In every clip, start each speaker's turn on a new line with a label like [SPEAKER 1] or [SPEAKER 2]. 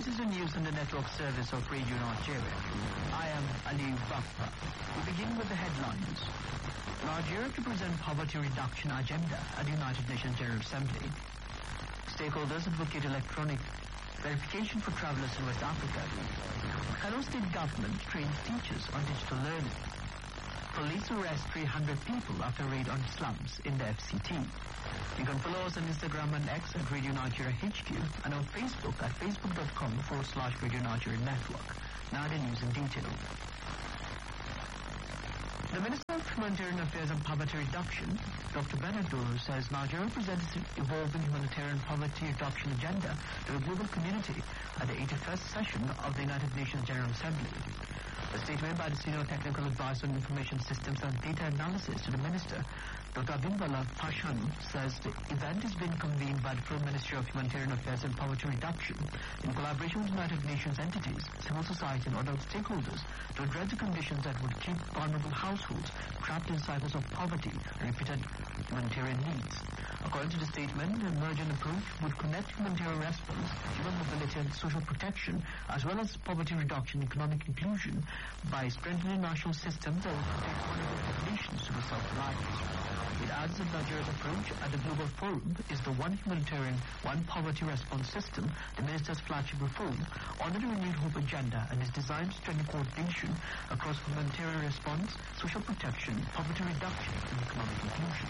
[SPEAKER 1] This is the news on the network service of Radio Nigeria. I am Ali Bakpa. We begin with the headlines. Nigeria to present poverty reduction agenda at the United Nations General Assembly. Stakeholders advocate electronic verification for travelers in West Africa. Kano State government trains teachers on digital learning. Police arrest 300 people after raid on slums in the FCT. You can follow us on Instagram and X at Radio Nigeria HQ and on Facebook at facebook.com/Radio Nigeria Network. Now the news in detail. The Minister of Humanitarian Affairs and Poverty Reduction, Dr. Bernard Doro, says Nigeria presents its evolving humanitarian poverty reduction agenda to the global community at the 81st session of the United Nations General Assembly. A statement by the Senior Technical Advisor on Information Systems and Data Analysis to the Minister, Dr. Abimbala Pashan, says the event is being convened by the Full Ministry of Humanitarian Affairs and Poverty Reduction in collaboration with United Nations entities, civil society and other stakeholders to address the conditions that would keep vulnerable households trapped in cycles of poverty and repeated humanitarian needs. According to the statement, the emergent approach would connect humanitarian response, human mobility and social protection, as well as poverty reduction and economic inclusion by strengthening national systems that will protect vulnerable populations to be self-reliant. It adds that Nigeria's approach at the Global Forum is the one humanitarian, one poverty response system, the minister's flagship reform, under the Renewed Hope agenda, and is designed to strengthen coordination across humanitarian response, social protection, poverty reduction, and economic inclusion.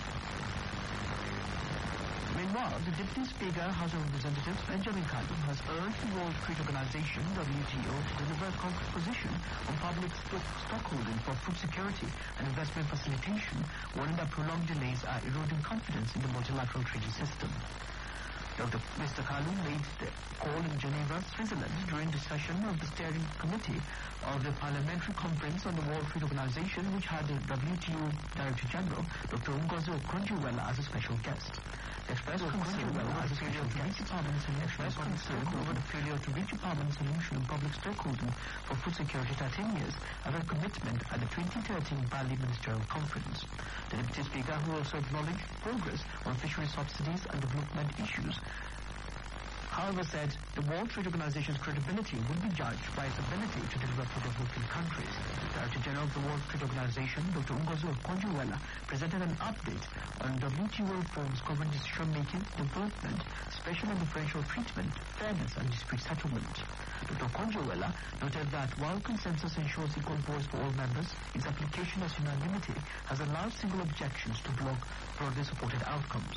[SPEAKER 1] Meanwhile, the Deputy Speaker, House of Representatives, Benjamin Kalu, has urged the World Trade Organization, WTO, to deliver a concrete position on public stockholding for food security and investment facilitation, warning that prolonged delays are eroding confidence in the multilateral trading system. Mr. Kalu made the call in Geneva, Switzerland, during the session of the steering committee of the Parliamentary Conference on the World Trade Organization, which had the WTO Director General, Dr. Ngozi Okonjo-Iweala, as a special guest. Expressed concern over the failure to reach a permanent solution on public stockholding for food security 13 years as a commitment at the 2013 Bali Ministerial Conference. The Deputy Speaker, who also acknowledged progress on fishery subsidies and development issues, however, said the World Trade Organization's credibility would be judged by its ability to deliver for developing countries. Director General of the World Trade Organization, Dr. Ngozi Okonjo-Iweala, presented an update on WTO reforms covering decision-making, development, special and differential treatment, fairness, and dispute settlement. Dr. Okonjo-Iweala noted that while consensus ensures equal voice for all members, its application as unanimity has allowed single objections to block broadly supported outcomes.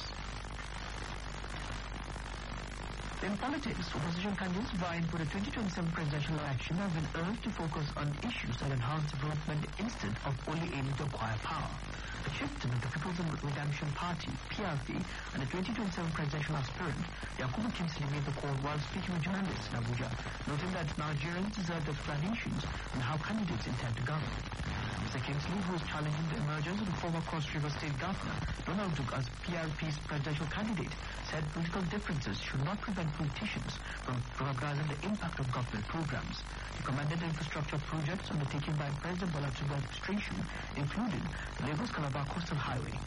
[SPEAKER 1] In politics, opposition candidates vying for the 2027 presidential election have been urged to focus on issues that enhance development instead of only aiming to acquire power. The chieftain of the People's Redemption Party, PRP, and the 2027 presidential aspirant, Yakubu Kingsley, made the call while speaking with journalists in Abuja, noting that Nigerians deserve explanations on how candidates intend to govern. Mr. Kingsley, who is challenging the emergence of the former Cross River State Governor, Donald Duke, as PRP's presidential candidate, said political differences should not prevent politicians from recognizing the impact of government programs. He commended the infrastructure projects undertaken by President Bola Tinubu administration, including the Lagos-Calabar Coastal Highway.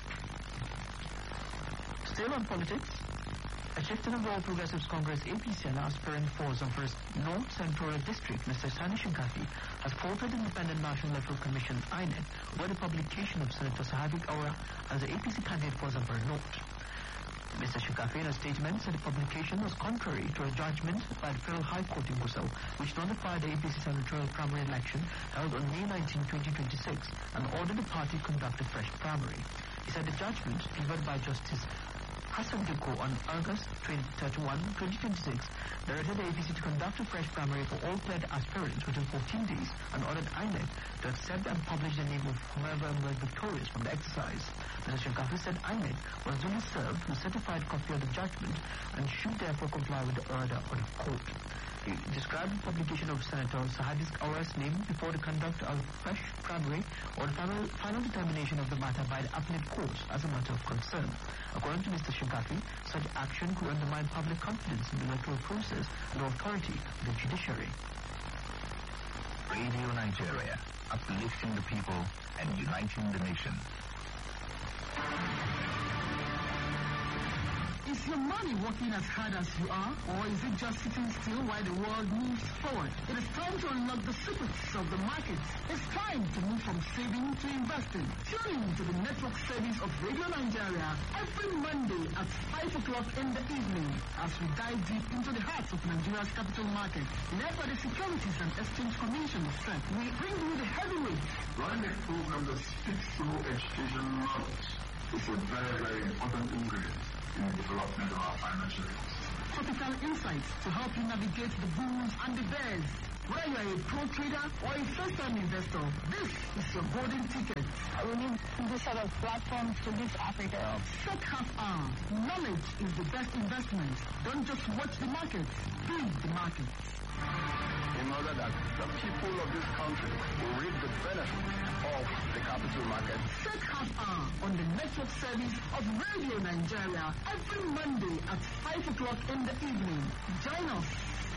[SPEAKER 1] Still on politics, a chieftain of All Progressives Congress APC and aspirant for Zamfara's North Senatorial District, Mr. Sani Shinkafi, has faulted the Independent National Electoral Commission (INEC) over the publication of Senator Sahadik Aura as the APC candidate for Zamfara North. Mr. Shinkafi, in a statement, said the publication was contrary to a judgment by the Federal High Court in Gusau, which nullified the APC senatorial primary election held on May 19, 2026, and ordered the party conduct a fresh primary. He said the judgment, delivered by Justice Hassan Diko on August 31, 2026, directed the APC to conduct a fresh primary for all cleared aspirants within 14 days and ordered INEC to accept and publish the name of whoever emerged victorious from the exercise. Mr. Shinkafi said INEC was duly served with a certified copy of the judgment and should therefore comply with the order of the court. He described the publication of Senator Sahadik Aura's name before the conduct of fresh primary or the final determination of the matter by the appellate court as a matter of concern. According to Mr. Shinkafi, such action could undermine public confidence in the electoral process and authority of the judiciary.
[SPEAKER 2] Radio Nigeria, uplifting the people and uniting the nation.
[SPEAKER 3] Is your money working as hard as you are, or is it just sitting still while the world moves forward? It is time to unlock the secrets of the markets. It's time to move from saving to investing. Tune in to the network service of Radio Nigeria every Monday at 5 o'clock in the evening as we dive deep into the heart of Nigeria's capital market. Led by the Securities and Exchange Commission, SEC, we bring you the heavyweights.
[SPEAKER 4] Running a program that speaks through education knowledge is a very, very important ingredient in the development of our financial ecosystem.
[SPEAKER 3] Topical insights to help you navigate the bulls and the bears. Whether you are a pro trader or a first-time investor, this is your golden ticket.
[SPEAKER 5] We need this sort of platform to lift Africa up.
[SPEAKER 3] Set half hour. Knowledge is the best investment. Don't just watch the markets, be the markets.
[SPEAKER 4] In order that the people of this country will reap the benefit of the capital market.
[SPEAKER 3] Set half hour on the network service of Radio Nigeria every Monday at 5 o'clock in the evening. Join us.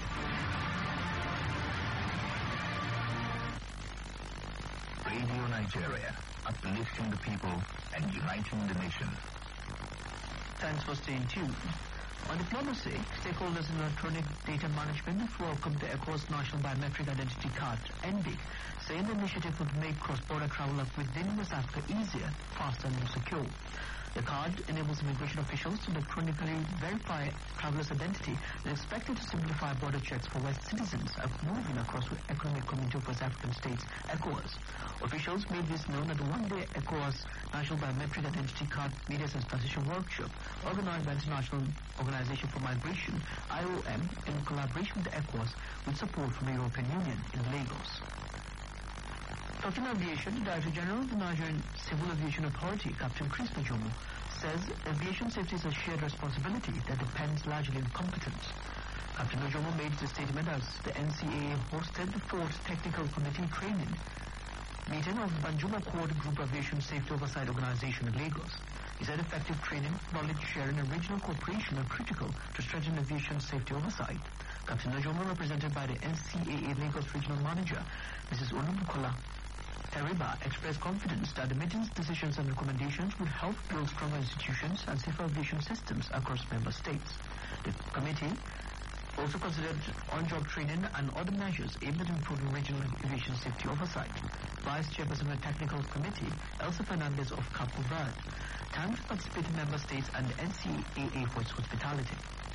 [SPEAKER 2] Radio Nigeria, uplifting the people and uniting the nation.
[SPEAKER 1] Thanks for staying tuned. On diplomacy, stakeholders in electronic data management have welcomed the ECOWAS National Biometric Identity Card, NBIC, saying the initiative would make cross-border travel within West Africa easier, faster and more secure. The card enables immigration officials to electronically verify travelers' identity and is expected to simplify border checks for West citizens moving across the Economic Community of West African States, ECOWAS. Officials made this known at the one-day ECOWAS National Biometric Identity Card Media Sensitization Workshop organized by the International Organization for Migration, IOM, in collaboration with the ECOWAS with support from the European Union in Lagos. Talking aviation, the Director General of the Nigerian Civil Aviation Authority, Captain Chris Najomo, says aviation safety is a shared responsibility that depends largely on competence. Captain Najomo made the statement as the NCAA hosted the 4th Technical Committee training meeting of the Banjuma Accord Group Aviation Safety Oversight Organization in Lagos. He said effective training, knowledge sharing and regional cooperation are critical to strengthen aviation safety oversight. Captain Najomo, represented by the NCAA Lagos Regional Manager, Mrs. Olubukola Teriba, expressed confidence that the meeting's decisions and recommendations would help build stronger institutions and safer aviation systems across member states. The committee also considered on-job training and other measures aimed at improving regional aviation safety oversight. Vice Chairperson of the Technical Committee, Elsa Fernandez of Capo Verde, thanked participating member states and the NCAA for its hospitality.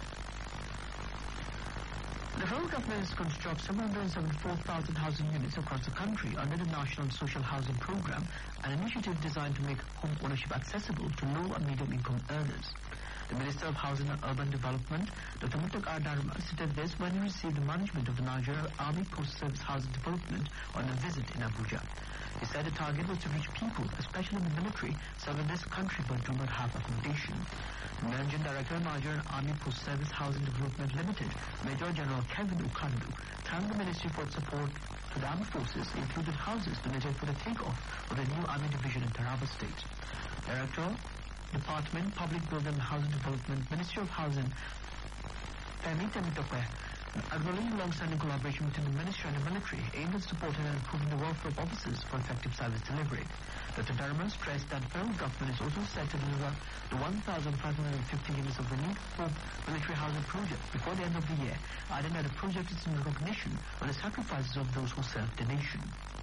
[SPEAKER 1] The federal government has constructed 774,000 housing units across the country under the National Social Housing Program, an initiative designed to make home ownership accessible to low and medium income earners. The Minister of Housing and Urban Development, Dr. Mukhtar Darma, stated this when he received the management of the Nigeria Army Post-Service Housing Development on a visit in Abuja. He said the target was to reach people, especially in the military, serving this country but do not have accommodation. The Managing Director of Nigerian Army Post-Service Housing Development Limited, Major General Kevin Okandu, thanked the Ministry for its support to the armed forces, including houses donated for the takeoff of the new Army Division in Taraba State. Director, Department, Public Building and Housing Development, Ministry of Housing, Femi Temitope, acknowledging long-standing collaboration between the Ministry and the military aimed at supporting and improving the welfare of officers for effective service delivery. Dr. Darman stressed that the federal government is also set to deliver the 1,550 units of the Need for Military Housing Project before the end of the year, adding that the project is in recognition of the sacrifices of those who served the nation.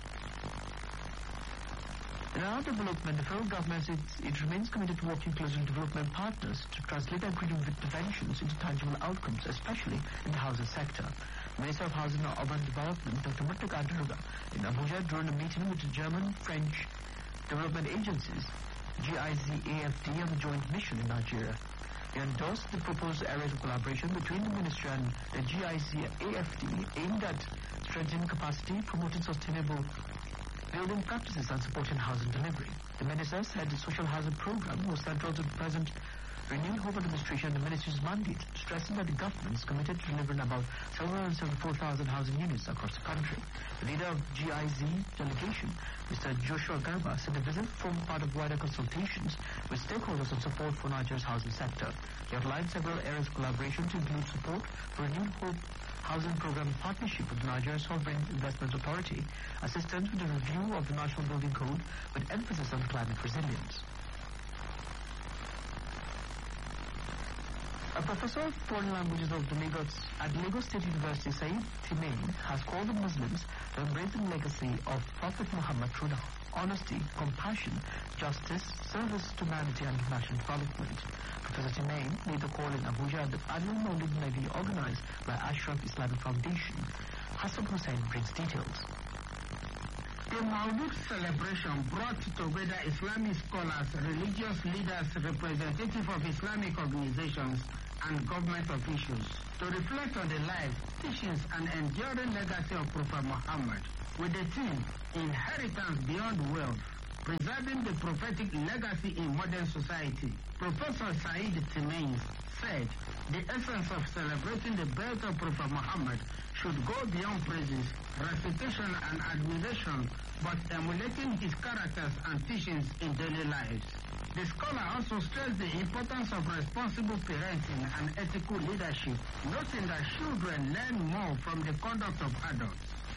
[SPEAKER 1] In our development, the federal government says it remains committed to working closely with development partners to translate agreed interventions into tangible outcomes, especially in the housing sector. Minister of Housing and Urban Development, Dr. Mukhtar Darma, in Abuja during a meeting with the German-French development agencies, GIZ, AFD, and the Joint Mission in Nigeria. He endorsed the proposed areas of collaboration between the Ministry and the GIZ AFD aimed at strengthening capacity, promoting sustainable building practices and supporting housing delivery. The minister said the social housing program was central to the present renewed Home Administration and the ministry's mandate, stressing that the government is committed to delivering about 774,000 housing units across the country. The leader of GIZ delegation, Mr. Joshua Garba, said the visit formed part of wider consultations with stakeholders on support for Nigeria's housing sector. He outlined several areas of collaboration to include support for renewed Hope Housing Program in partnership with the Nigeria Sovereign Investment Authority, assistance with the review of the National Building Code with emphasis on climate resilience. A professor of foreign languages at Lagos State University, Saeed Thimain, has called on Muslims to embrace the legacy of Prophet Muhammad through honesty, compassion, justice, service to humanity and international development. Professor Thimain made the call in Abuja at the annual Maulid Nabi organized by Ashraf Islamic Foundation. Hassan Hussain brings details.
[SPEAKER 3] The Maulud celebration brought together Islamic scholars, religious leaders, representatives of Islamic organizations, and government officials to reflect on the life, teachings, and enduring legacy of Prophet Muhammad with the theme Inheritance Beyond Wealth, preserving the prophetic legacy in modern society. Professor Saeed Thimain said the essence of celebrating the birth of Prophet Muhammad should go beyond praises, recitation, and admiration, but emulating his characters and teachings in daily lives. The scholar also stressed the importance of responsible parenting and ethical leadership, noting that children learn more from the conduct of adults.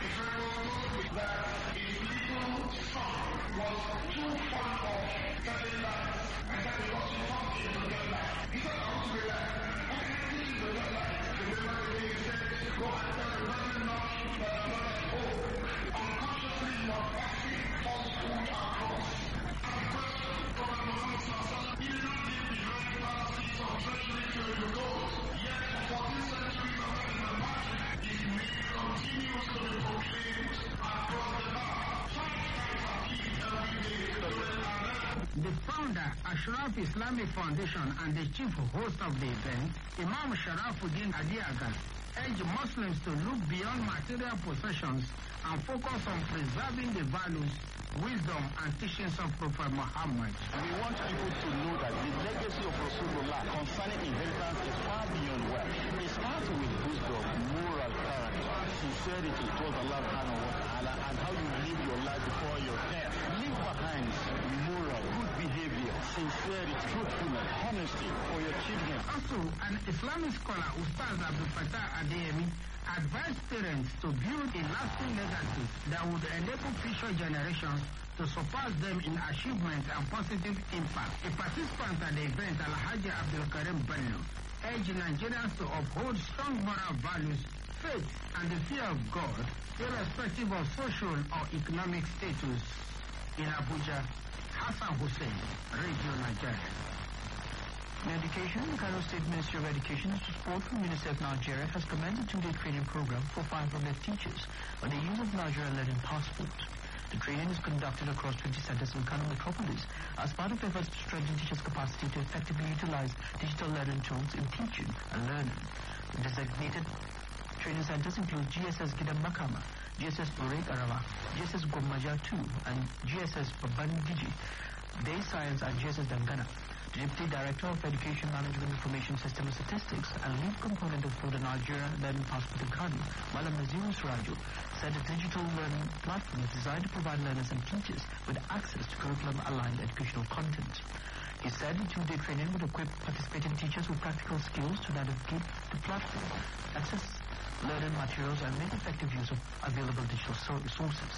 [SPEAKER 4] That his little son was too fond of telling lies. I said, because he wants him to get life. He said, I want to be life. And this is the get life. Remember the day he said, go and tell the reverend not that you are at home. Unconsciously, you are passing falsehood across. And the question from Muhammad Sallallahu he did not leave behind palaces of treasury to the gold. Yet for 14 centuries of men in the margin, his name continues to be proclaimed across the earth. 5 times a week, every day, to the
[SPEAKER 3] founder, Ashraf Islamic Foundation, and the chief host of the event, Imam Sharafuddin Adiagas, urged Muslims to look beyond material possessions and focus on preserving the values, wisdom, and teachings of Prophet Muhammad.
[SPEAKER 6] We want people to know that the legacy of Rasulullah concerning inheritance is far beyond wealth. It starts with wisdom, moral character, sincerity towards Allah subhanahu wa ta'ala, and how you live your life before your death. Leave behind moral, good behavior, sincerity, truthfulness, honesty for your children.
[SPEAKER 3] Also, an Islamic scholar, Ustaz Abdul Fattah Adeyemi, advised parents to build a lasting legacy that would enable future generations to surpass them in achievement and positive impact. A participant at the event, Alhaji Abdul Karim Bello, urged Nigerians to uphold strong moral values, faith, and the fear of God, irrespective of social or economic status. In Abuja, Hassan Hussain, Radio Nigeria.
[SPEAKER 1] In education, the Cairo State Ministry of Education, with support from UNICEF Nigeria, has commenced a 2-day training program for 500 teachers on the use of Nigeria-led passport. The training is conducted across 20 centers in Kano metropolis as part of efforts to strengthen teachers' capacity to effectively utilize digital learning tools in teaching and learning. The designated training centers include GSS Gidam Makama, GSS Burek Arawa, GSS Gomaja 2, and GSS Babandiji, Day Science, and GSS Dangana. The Deputy Director of Education Management Information System and Statistics and lead component of the Nigeria Learning Passport in Kano, Malam Naziru Surajo, said the digital learning platform is designed to provide learners and teachers with access to curriculum-aligned educational content. He said the 2-day training would equip participating teachers with practical skills to navigate the platform, access learning materials, and make effective use of available digital sources.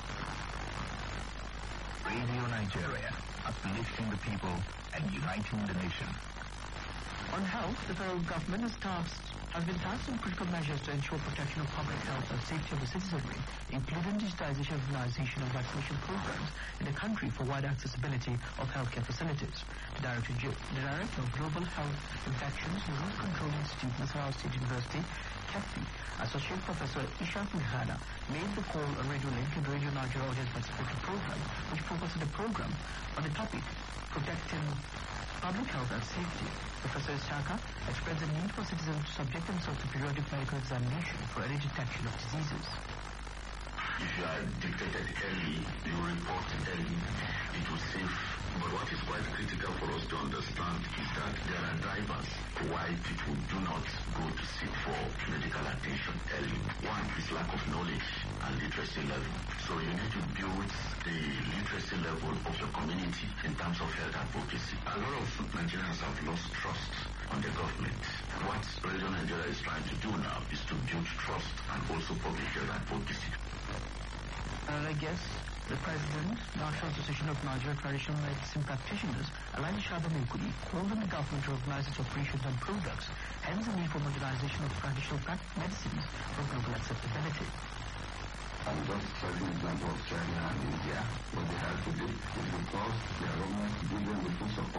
[SPEAKER 2] Radio Nigeria, uplifting the people and uniting the nation.
[SPEAKER 1] On health, the federal government has been tasked with critical measures to ensure protection of public health and safety of the citizenry, including digitization and organization of vaccination programs in the country for wider accessibility of healthcare facilities. The Director of Global Health Infections and Disease Control Institute, Nasarawa State University, KEFI, Associate Professor Ishaq Mihana, made the call on Radio Link and Radio Nigeria Audience Participatory Program, which focuses the program on the topic protecting public health and safety. Professor Ishaka expressed the need for citizens to subject themselves to periodic medical examination for early detection of diseases.
[SPEAKER 4] If you are detected early, you report early, it will save. But what is quite critical for us to understand is that there are drivers why people do not go to seek for medical attention early. One is lack of knowledge and literacy level. So you need to build the literacy level of your community in terms of health advocacy. A lot of Nigerians have lost trust on the government. What Radio Nigeria is trying to do now is to build trust and also public health advocacy.
[SPEAKER 1] I guess The President, National Association of Nigeria Traditional Medicine Practitioners, Alhaji Shaba Maikudi, called on the government to recognize its operations and products, hence the need for modernization of traditional medicines for global acceptability.
[SPEAKER 7] I'm just citing example of China and India, what they have to do is because their government give them the full support.